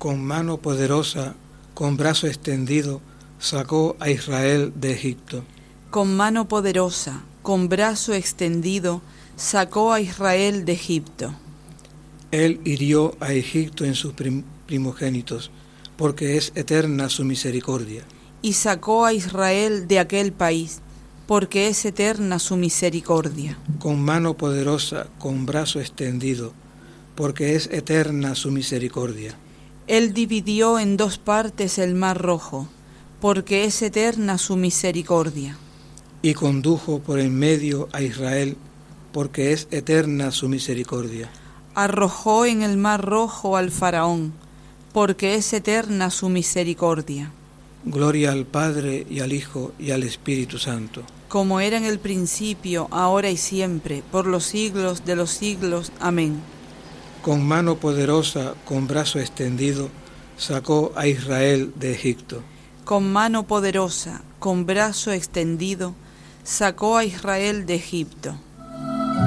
Con mano poderosa, con brazo extendido, sacó a Israel de Egipto. Con mano poderosa, con brazo extendido, sacó a Israel de Egipto. Él hirió a Egipto en sus primogénitos, porque es eterna su misericordia. Y sacó a Israel de aquel país, porque es eterna su misericordia. Con mano poderosa, con brazo extendido, porque es eterna su misericordia. Él dividió en dos partes el mar Rojo, porque es eterna su misericordia. Y condujo por en medio a Israel, porque es eterna su misericordia. Arrojó en el mar Rojo al faraón, porque es eterna su misericordia. Gloria al Padre, y al Hijo, y al Espíritu Santo. Como era en el principio, ahora y siempre, por los siglos de los siglos. Amén. Con mano poderosa, con brazo extendido, sacó a Israel de Egipto. Con mano poderosa, con brazo extendido, sacó a Israel de Egipto.